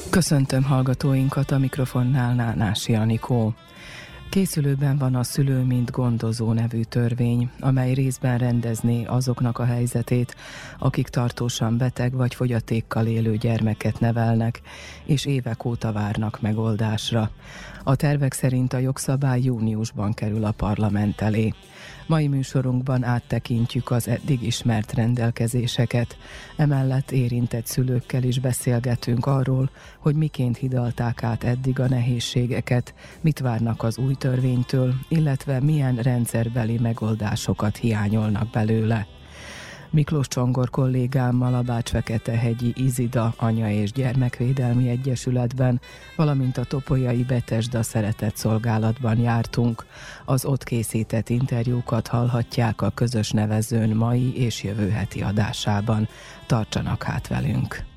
Köszöntöm hallgatóinkat, a mikrofonnál Nánási Anikó. Készülőben van a Szülő mint gondozó nevű törvény, amely részben rendezné azoknak a helyzetét, akik tartósan beteg vagy fogyatékkal élő gyermeket nevelnek, és évek óta várnak megoldásra. A tervek szerint a jogszabály júniusban kerül a parlament elé. Mai műsorunkban áttekintjük az eddig ismert rendelkezéseket, emellett érintett szülőkkel is beszélgetünk arról, hogy miként hidalták át eddig a nehézségeket, mit várnak az új törvénytől, illetve milyen rendszerbeli megoldásokat hiányolnak belőle. Miklós Csongor kollégámmal a Bács-Feketehegyi Izida Anya- és Gyermekvédelmi Egyesületben, valamint a Topolyai Bethesda Szeretetszolgálatban jártunk. Az ott készített interjúkat hallhatják a Közös Nevezőn mai és jövő heti adásában. Tartsanak hát velünk!